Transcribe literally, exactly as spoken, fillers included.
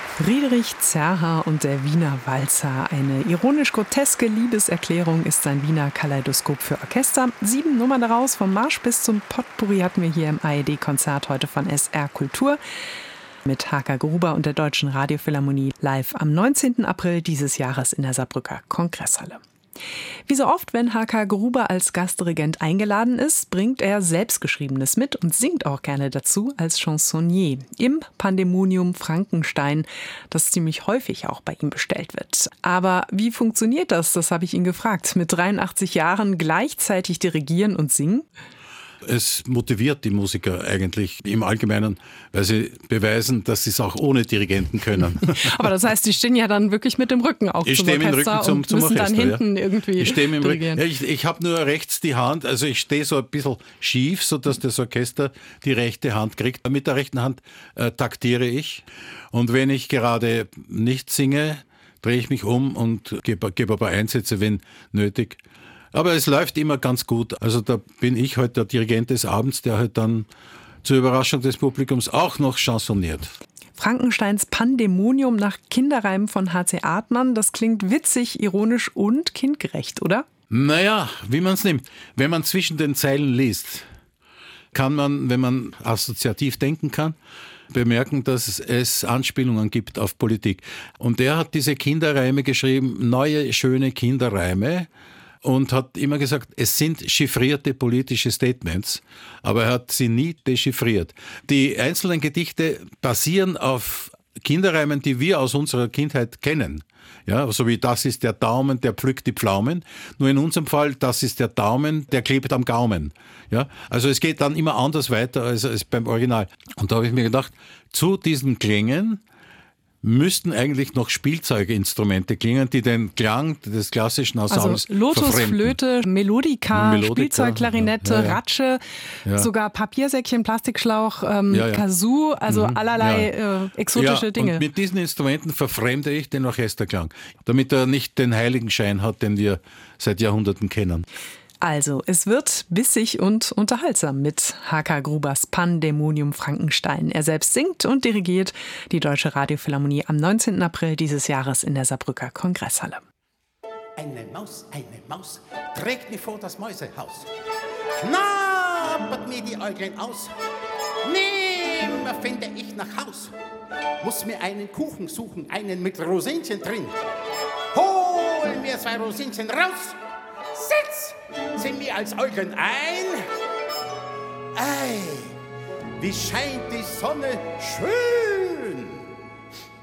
Friedrich Zerha und der Wiener Walzer. Eine ironisch-groteske Liebeserklärung ist sein Wiener Kaleidoskop für Orchester. Sieben Nummern daraus, vom Marsch bis zum Potpourri, hatten wir hier im A R D-Konzert heute von S R Kultur mit Haka Gruber und der Deutschen Radiophilharmonie live am neunzehnten April dieses Jahres in der Saarbrücker Kongresshalle. Wie so oft, wenn Haka Gruber als Gastdirigent eingeladen ist, bringt er Selbstgeschriebenes mit und singt auch gerne dazu als Chansonnier im Pandemonium Frankenstein, das ziemlich häufig auch bei ihm bestellt wird. Aber wie funktioniert das? Das habe ich ihn gefragt. Mit dreiundachtzig Jahren gleichzeitig dirigieren und singen? Es motiviert die Musiker eigentlich im Allgemeinen, weil sie beweisen, dass sie es auch ohne Dirigenten können. Aber das heißt, die stehen ja dann wirklich mit dem Rücken auch ich zum Orchester Rücken zum, und zum müssen Orchester, dann hinten ja. irgendwie ich stehe mit dem dirigieren. Rücken. Ja, ich ich habe nur rechts die Hand, also ich stehe so ein bisschen schief, sodass das Orchester die rechte Hand kriegt. Mit der rechten Hand äh, taktiere ich. Und wenn ich gerade nicht singe, drehe ich mich um und gebe, gebe ein paar Einsätze, wenn nötig. Aber es läuft immer ganz gut. Also da bin ich heute der Dirigent des Abends, der halt dann zur Überraschung des Publikums auch noch chansonniert. Frankensteins Pandemonium nach Kinderreimen von H C Artmann, das klingt witzig, ironisch und kindgerecht, oder? Naja, wie man es nimmt. Wenn man zwischen den Zeilen liest, kann man, wenn man assoziativ denken kann, bemerken, dass es Anspielungen gibt auf Politik. Und er hat diese Kinderreime geschrieben, neue, schöne Kinderreime, und hat immer gesagt, es sind chiffrierte politische Statements, aber er hat sie nie dechiffriert. Die einzelnen Gedichte basieren auf Kinderreimen, die wir aus unserer Kindheit kennen. Ja, so wie das ist der Daumen, der pflückt die Pflaumen. Nur in unserem Fall, das ist der Daumen, der klebt am Gaumen. Ja, also es geht dann immer anders weiter als, als beim Original. Und da habe ich mir gedacht, zu diesen Klängen müssten eigentlich noch Spielzeuginstrumente klingen, die den Klang des klassischen Ensembles also Lotus, verfremden. Flöte, Melodika, Melodika, Spielzeug, Klarinette, ja, ja. Ratsche, Ja. sogar Papiersäckchen, Plastikschlauch, ähm, Ja, ja. Kazoo, also Mhm. allerlei Ja. äh, exotische ja, Dinge. Und mit diesen Instrumenten verfremde ich den Orchesterklang, damit er nicht den Heiligenschein hat, den wir seit Jahrhunderten kennen. Also, es wird bissig und unterhaltsam mit Haka Grubers Pandemonium Frankenstein. Er selbst singt und dirigiert die Deutsche Radiophilharmonie am neunzehnten April dieses Jahres in der Saarbrücker Kongresshalle. Eine Maus, eine Maus, trägt mich vor das Mäusehaus. Knabbert mir die Äuglein aus. Nimmer finde ich nach Haus. Muss mir einen Kuchen suchen, einen mit Rosinchen drin. Hol mir zwei Rosinchen raus. Setz sie mir als Äuglein ein. Ei, wie scheint die Sonne schön